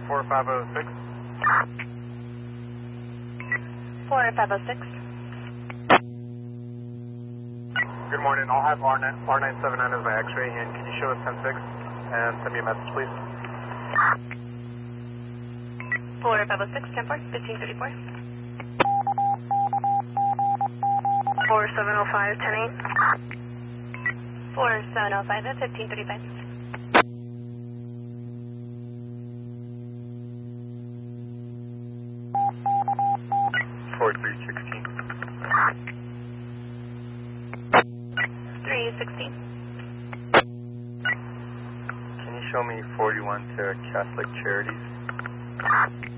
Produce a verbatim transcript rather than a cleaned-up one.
four five oh six. four five oh six. Good morning. I'll have R nine seven nine as my X-ray, and can you show us ten six and send me a message, please? four five oh six, ten four, fifteen thirty-four. four seven oh five, ten eight. four seven oh five, fifteen thirty-five. four three sixteen. three sixteen. Can you show me forty-one to Catholic Charities?